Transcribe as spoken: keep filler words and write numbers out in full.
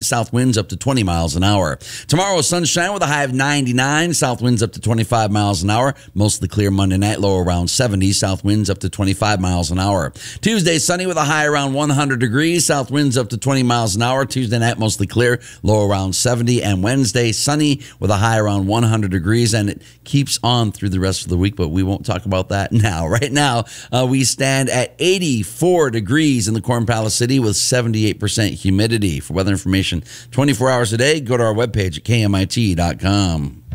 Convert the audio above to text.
south winds up to twenty miles an hour. Tomorrow, sunshine with a high of ninety-nine, south winds up to twenty-five miles an hour. Mostly clear Monday night, low around seventy, south winds up to twenty-five miles an hour. Tuesday, sunny with a high around one hundred degrees, south winds up to twenty miles an hour. Tuesday night, mostly clear, low around seventy. And Wednesday, sunny with a high around one hundred degrees. And it keeps on through the rest of the week, but we won't talk about that now. Right now, uh, we stand at eighty-four degrees in the Corn Palace City with seventy-eight percent humidity. For weather information twenty-four hours a day, go to our webpage at K M I T dot com.